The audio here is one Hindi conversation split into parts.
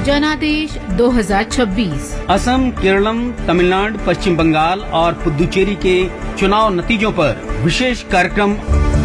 जनादेश 2026 असम, केरलम, तमिलनाडु, पश्चिम बंगाल और पुदुचेरी के चुनाव नतीजों पर विशेष कार्यक्रम।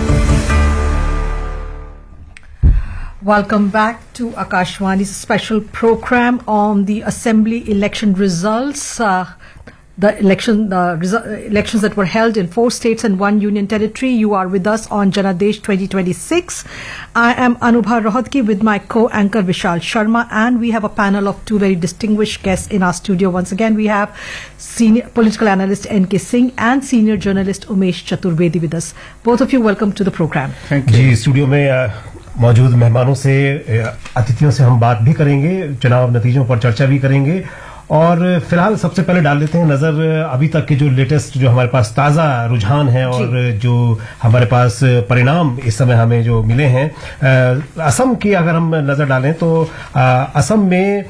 Welcome back to Akashwani's special program on the assembly election results. The elections that were held in 4 states and 1 union territory. You are with us on Janadesh 2026. I am Anubha Rohatgi with my co-anchor Vishal Sharma, and we have a panel of 2 very distinguished guests in our studio. Once again, we have senior political analyst N.K. Singh and senior journalist Umesh Chaturvedi with us. Both of you, welcome to the program. Thank you. Ji, studio में मौजूद मेहमानों से, अतिथियों से हम बात भी करेंगे, चुनाव नतीजों पर चर्चा भी करेंगे और फिलहाल सबसे पहले डाल लेते हैं नजर अभी तक के जो लेटेस्ट, जो हमारे पास ताजा रुझान है और जो हमारे पास परिणाम इस समय हमें जो मिले हैं। असम की अगर हम नजर डालें तो असम में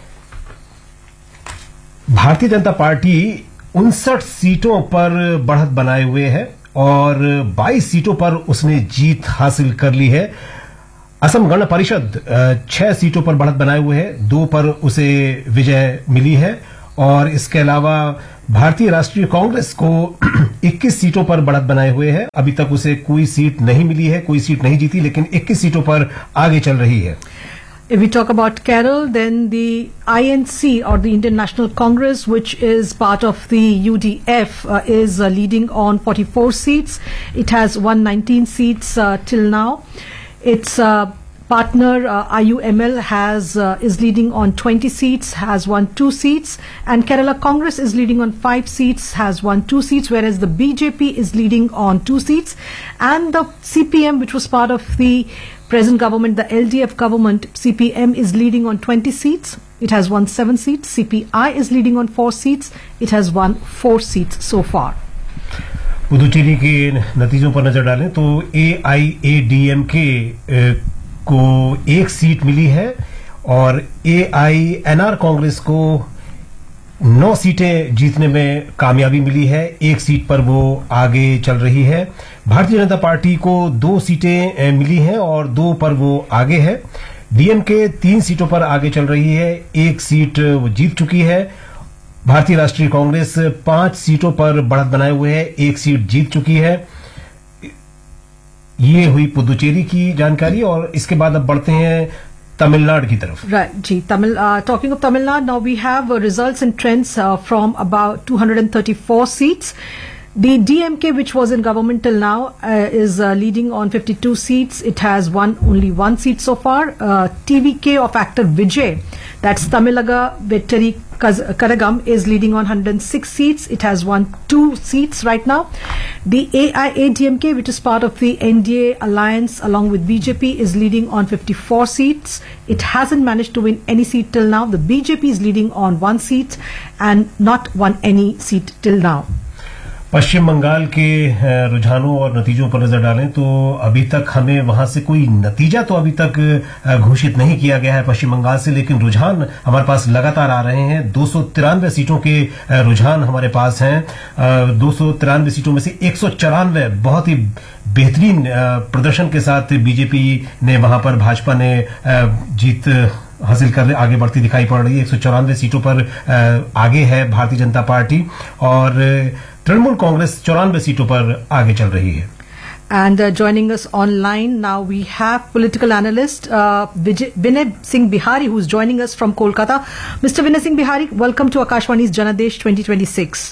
भारतीय जनता पार्टी 59 सीटों पर बढ़त बनाए हुए है और 22 सीटों पर उसने जीत हासिल कर ली है। असम गण परिषद 6 सीटों पर बढ़त बनाए हुए है, 2 पर उसे विजय मिली है और इसके अलावा भारतीय राष्ट्रीय कांग्रेस को 21 सीटों पर बढ़त बनाए हुए है। अभी तक उसे कोई सीट नहीं मिली है, कोई सीट नहीं जीती, लेकिन 21 सीटों पर आगे चल रही है। If we talk about Kerala, then the INC or the Indian National Congress, which is part of the UDF, is leading on 44 seats. It has won 19 seats till now. Its partner IUML is leading on 20 seats, has won 2 seats, and Kerala Congress is leading on 5 seats, has won 2 seats, whereas the BJP is leading on 2 seats, and the CPM, which was part of the present government, the LDF government, CPM is leading on 20 seats. It has won 7 seats. CPI is leading on 4 seats. It has won 4 seats so far. Puducherry के नतीजों पर नजर डालें तो AIADMK को 1 सीट मिली है और AINR कांग्रेस को 9 सीटें जीतने में कामयाबी मिली है। 1 सीट पर वो आगे चल रही है। भारतीय जनता पार्टी को 2 सीटें मिली हैं और 2 पर वो आगे है। DMK 3 सीटों पर आगे चल रही है, 1 सीट वो जीत चुकी है। भारतीय राष्ट्रीय कांग्रेस 5 सीटों पर बढ़त बनाए हुए है, 1 सीट जीत चुकी है। ये हुई पुदुचेरी की जानकारी और इसके बाद अब बढ़ते हैं तमिलनाडु की तरफ। Right, ji, talking of Tamil Nadu, now we have results and trends from about 234 seats. The DMK, which was in government till now, is leading on 52 seats. It has won only 1 seat so far. TVK of actor Vijay, that's Tamilaga Vetteri Karagam, is leading on 106 seats. It has won 2 seats right now. The AIADMK, which is part of the NDA alliance along with BJP, is leading on 54 seats. It hasn't managed to win any seat till now. The BJP is leading on 1 seat and not won any seat till now. पश्चिम बंगाल के रुझानों और नतीजों पर नजर डालें तो अभी तक हमें वहां से कोई नतीजा तो अभी तक घोषित नहीं किया गया है पश्चिम बंगाल से, लेकिन रुझान हमारे पास लगातार आ रहे हैं। 293 सीटों के रुझान हमारे पास हैं। 293 सीटों में से 194 बहुत ही बेहतरीन प्रदर्शन के साथ बीजेपी ने, वहां पर भाजपा ने जीत हासिल कर आगे बढ़ती दिखाई पड़ रही है। 194 सीटों पर आगे है भारतीय जनता पार्टी और तृणमूल कांग्रेस 94 सीटों पर आगे चल रही है। And joining us online now we have political analyst Vinay Singh Bihari, who is joining us from Kolkata. Mr. Vinay Singh Bihari, welcome to Akashwani's Janadesh 2026.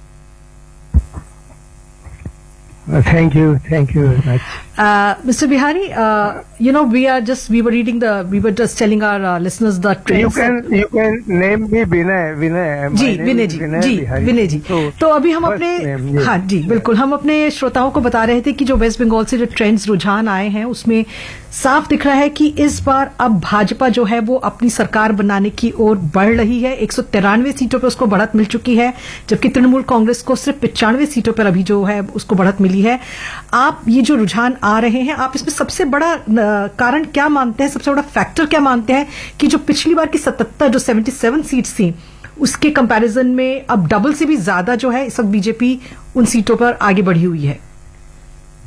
Thank you very much. Mr. Bihari, we were just telling our listeners that you can name me Vinay. जी विनय जी। तो अभी हम अपने, हाँ जी बिल्कुल, हम अपने श्रोताओं को बता रहे थे कि जो वेस्ट बंगाल से जो ट्रेंड्स रुझान आए हैं उसमें साफ दिख रहा है कि इस बार अब भाजपा जो है वो अपनी सरकार बनाने की ओर बढ़ रही है। 193 सीटों पर उसको बढ़त मिल चुकी है, जबकि तृणमूल कांग्रेस को सिर्फ 95 सीटों पर अभी जो है उसको बढ़त मिली है। आप ये जो रुझान आ रहे हैं, आप इसमें सबसे बड़ा कारण क्या मानते हैं, सबसे बड़ा फैक्टर क्या मानते हैं कि जो पिछली बार की 77 सीट्स थी उसके कंपैरिजन में अब डबल से भी ज्यादा जो है इस वक्त बीजेपी उन सीटों पर आगे बढ़ी हुई है?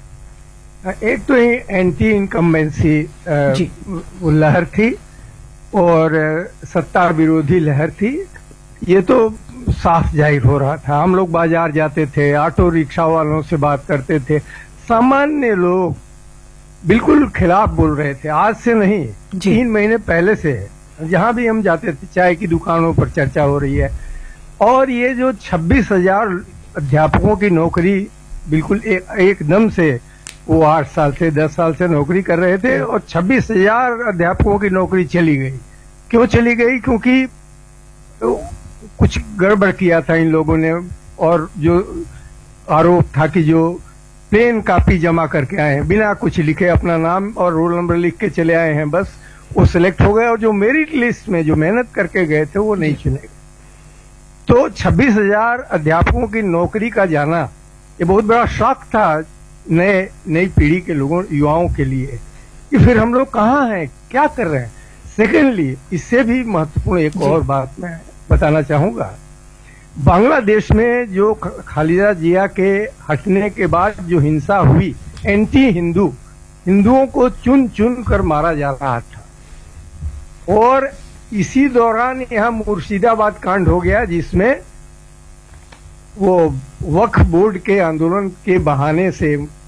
एक तो एंटी इनकम्बेंसी लहर थी और सत्ता विरोधी लहर थी, ये तो साफ जाहिर हो रहा था। हम लोग बाजार जाते थे, ऑटो रिक्शा वालों से बात करते थे, सामान्य लोग बिल्कुल खिलाफ बोल रहे थे। आज से नहीं, 3 महीने पहले से जहां भी हम जाते थे चाय की दुकानों पर चर्चा हो रही है। और ये जो 26,000 अध्यापकों की नौकरी बिल्कुल एकदम से, वो 8 साल से 10 साल से नौकरी कर रहे थे और 26,000 अध्यापकों की नौकरी चली गई। क्यों चली गई? क्योंकि कुछ गड़बड़ किया था इन लोगों ने, और जो आरोप था कि जो प्लेन कॉपी जमा करके आए हैं, बिना कुछ लिखे अपना नाम और रोल नंबर लिख के चले आए हैं, बस वो सिलेक्ट हो गए। और जो मेरिट लिस्ट में जो मेहनत करके गए थे वो नहीं चुने गए। तो 26,000 अध्यापकों की नौकरी का जाना ये बहुत बड़ा शॉक था नई पीढ़ी के लोगों, युवाओं के लिए कि फिर हम लोग कहाँ हैं, क्या कर रहे हैं। सेकेंडली, इससे भी महत्वपूर्ण एक और बात मैं बताना चाहूंगा। बांग्लादेश में जो खालिदा जिया के हटने के बाद जो हिंसा हुई, एंटी हिंदू, हिंदुओं को चुन चुन कर मारा जा रहा था। और इसी दौरान यहाँ मुर्शिदाबाद कांड हो गया, जिसमें वो वक्फ बोर्ड के आंदोलन के बहाने से